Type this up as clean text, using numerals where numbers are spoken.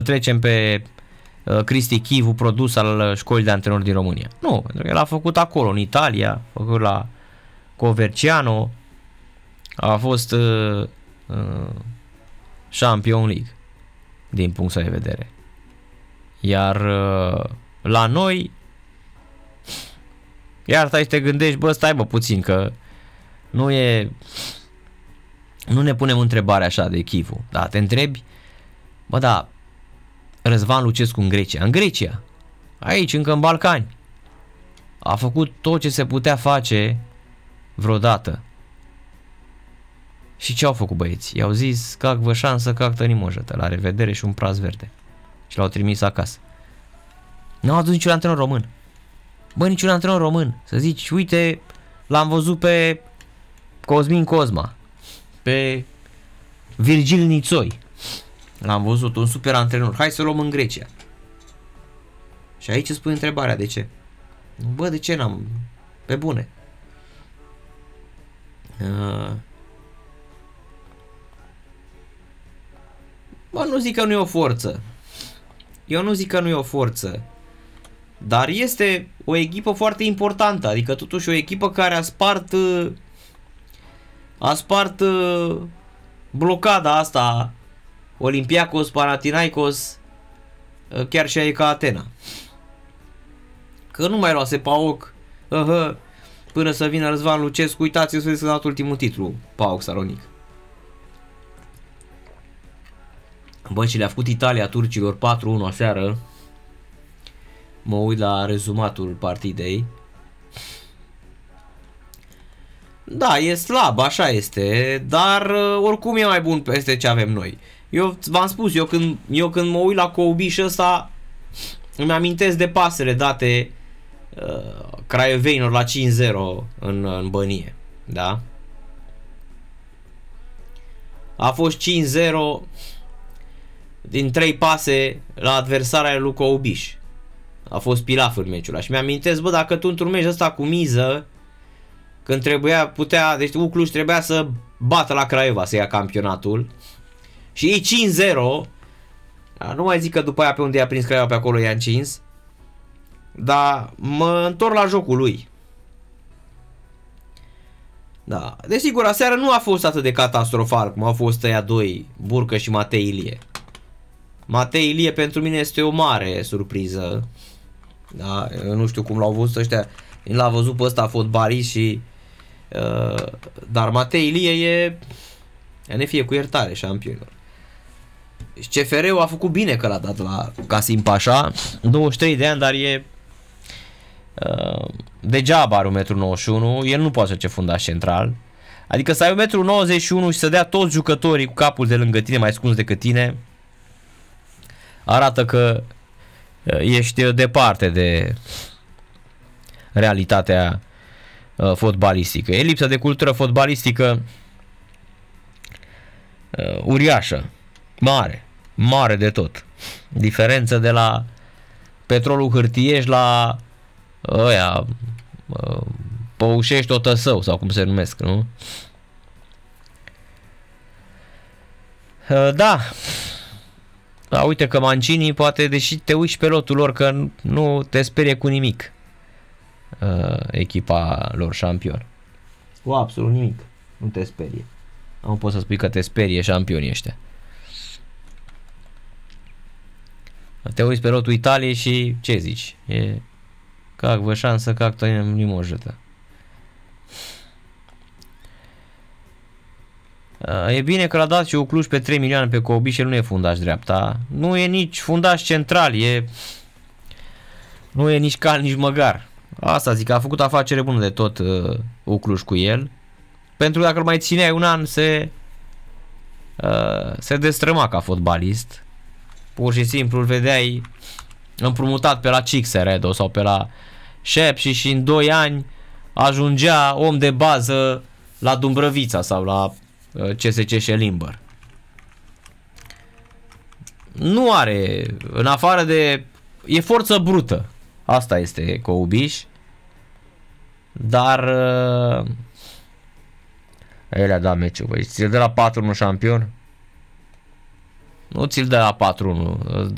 trecem pe Cristi Chivu, produs al școlii de antrenori din România. Nu, pentru că el a făcut acolo, în Italia, a făcut la Coverciano, a fost Champions League din punctul de vedere. Iar la noi, iar stai și te gândești, bă, stai bă puțin, că nu ne punem întrebarea așa de Chivu. Da, te întrebi, bă, da, Răzvan Lucescu în Grecia, aici, încă în Balcani, a făcut tot ce se putea face vreodată. Și ce au făcut băieții? I-au zis, cac vă șansă, cac tănimojătă, la revedere și un praz verde. Și l-au trimis acasă. Nu au adus niciun antrenor român. Bă, niciun antrenor român. Să zici, uite, l-am văzut pe Cosmin Cosma, pe Virgil Nițoi. L-am văzut, un super antrenor. Hai să luăm în Grecia. Și aici îți pui întrebarea, de ce? Bă, de ce n-am? Pe bune. Bă, nu zic că nu e o forță. Eu nu zic că nu e o forță. Dar este o echipă foarte importantă. Adică totuși o echipă care a spart blocada asta Olympiacos, Panathinaikos, chiar și aici ca Atena. Că nu mai luase PAOK până să vină Răzvan Lucescu. Uitați-vă să vedeți că a dat ultimul titlu PAOK Salonic. Bă, și le-a făcut Italia turcilor 4-1 aseară. Mă uit la rezumatul partidei. Da, e slab, așa este, dar oricum e mai bun peste ce avem noi. Eu v-am spus, eu când mă uit la Coubiș ăsta, îmi amintesc de pasele date craiovenilor la 5-0 în Bănie, da? A fost 5-0 din 3 pase la adversarea lui Coubiș. A fost pilaf în meciul ăla. Și mi-amintesc, bă, dacă tu într-un meci ăsta cu miză, când deci Cluj trebuia să bată la Craiova să ia campionatul, și ei 5-0, nu mai zic că după aia pe unde i-a prins Craiova pe acolo i-a încins, dar mă întorc la jocul lui. Da, desigur, aseară nu a fost atât de catastrofal cum au fost ăia doi, Burcă și Matei Ilie. Matei Ilie pentru mine este o mare surpriză. Da, eu nu știu cum l-au văzut ăștia. L-a văzut pe ăsta fotbalist și dar Matei Ilie ne fie cu iertare șampionilor. CFR-ul a făcut bine că l-a dat la Casim Pașa, 23 de ani, dar e degeaba are 1,91 m, el nu poate să ce fundaș central. Adică să ai 1,91 m și să dea toți jucătorii cu capul de lângă tine mai scunzi decât tine, arată că ești departe de realitatea fotbalistică. E lipsă de cultură fotbalistică uriașă, mare de tot. Diferență de la Petrolul Hârtieș la ăia Păușești Otăsău sau cum se numesc, nu? Da, uite că Mancini poate, deși te uiți pe lotul lor, că nu te sperie cu nimic echipa lor șampion. Cu absolut nimic. Nu te sperie. Nu poți să spui că te sperie șampionii ăștia. Te uiți pe lotul Italiei și ce zici? E cac vă șansă, cac tăiem limojătă. E bine că l-a dat și Cluj pe 3 milioane pe Coubiș și el nu e fundaș dreapta. Nu e nici fundaș central, nu e nici cal, nici măgar. Asta zic, a făcut afacere bună de tot Cluj cu el. Pentru că dacă îl mai țineai un an se destrăma ca fotbalist. Pur și simplu îl vedeai împrumutat pe la Cixeredo sau pe la Șepși și în 2 ani ajungea om de bază la Dumbrăvița sau la CSC Șelimber. Nu are, în afară de, e forță brută. Asta este Coubiș. Dar el a dat meciul, băi. Ți-l dă la 4-1 șampion? Nu ți-l dă la 4-1.